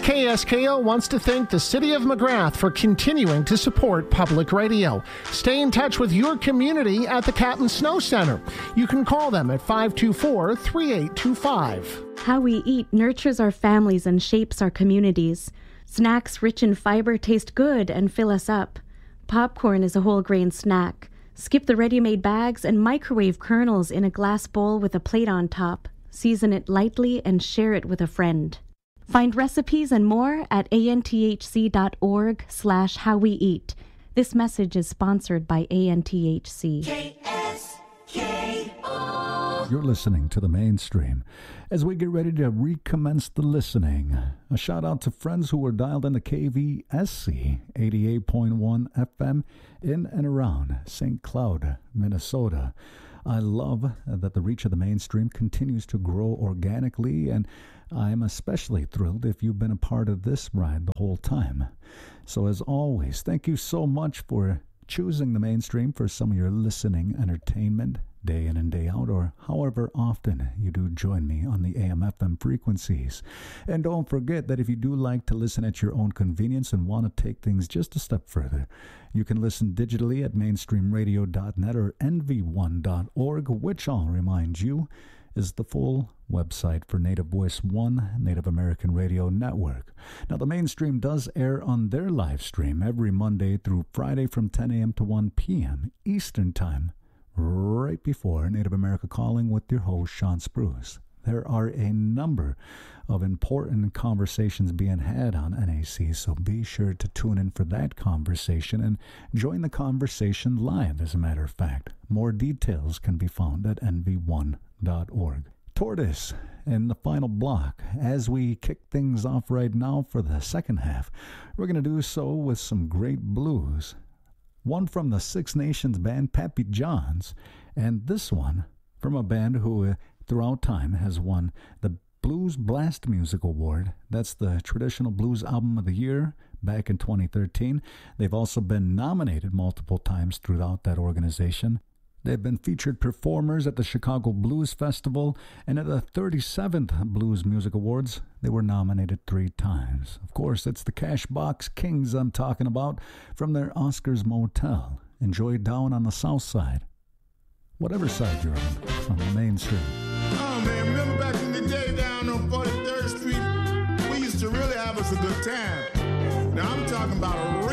KSKO wants to thank the City of McGrath for continuing to support public radio. Stay in touch with your community at the Captain Snow Center. You can call them at 524-3825. How we eat nurtures our families and shapes our communities. Snacks rich in fiber taste good and fill us up. Popcorn is a whole grain snack. Skip the ready-made bags and microwave kernels in a glass bowl with a plate on top. Season it lightly and share it with a friend. Find recipes and more at anthc.org/howweeat. This message is sponsored by ANTHC. KSKO. You're listening to The Mainstream. As we get ready to recommence the listening, a shout out to friends who were dialed into KVSC 88.1 FM in and around St. Cloud, Minnesota. I love that the reach of The Mainstream continues to grow organically, and I'm especially thrilled if you've been a part of this ride the whole time. So as always, thank you so much for choosing The Mainstream for some of your listening entertainment, day in and day out, or however often you do join me on the AM/FM frequencies. And don't forget that if you do like to listen at your own convenience and want to take things just a step further, you can listen digitally at mainstreamradio.net or nv1.org, which I'll remind you is the full website for Native Voice One, Native American Radio Network. Now, The Mainstream does air on their live stream every Monday through Friday from 10 a.m. to 1 p.m. Eastern Time, right before Native America Calling with your host, Sean Spruce. There are a number of important conversations being had on NAC, so be sure to tune in for that conversation and join the conversation live, as a matter of fact. More details can be found at nv1.org. Tortoise in the final block. As we kick things off right now for the second half, we're going to do so with some great blues. One from the Six Nations band Pappy Johns, and this one from a band who throughout time has won the Blues Blast Music Award. That's the Traditional Blues Album of the Year back in 2013. They've also been nominated multiple times throughout that organization. They've been featured performers at the Chicago Blues Festival, and at the 37th Blues Music Awards, they were nominated 3 times. Of course, it's the Cashbox Kings I'm talking about from their Oscars Motel. Enjoy down on the south side. Whatever side you're on the Mainstream. Oh, man, remember back in the day down on 43rd Street? We used to really have us a good time. Now, I'm talking about a